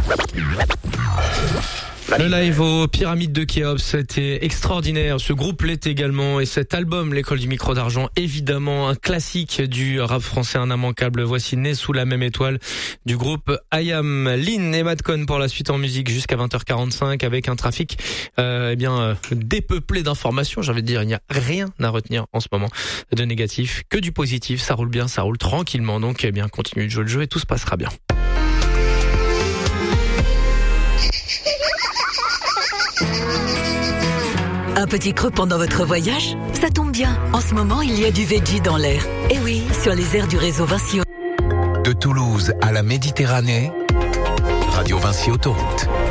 Le live aux Pyramides de Khéops, c'était extraordinaire. Ce groupe l'est également et cet album, L'école du micro d'argent, évidemment un classique du rap français, un immanquable. Voici Né sous la même étoile du groupe IAM. Lynn et Madcon pour la suite en musique jusqu'à 20h45 avec un trafic dépeuplé d'informations. J'ai envie de dire, il n'y a rien à retenir en ce moment de négatif, que du positif. Ça roule bien, ça roule tranquillement. Donc continuez de jouer le jeu et tout se passera bien. Un petit creux pendant votre voyage? Ça tombe bien. En ce moment, il y a du veggie dans l'air. Et oui, sur les airs du réseau Vinci. De Toulouse à la Méditerranée, Radio Vinci Autoroute.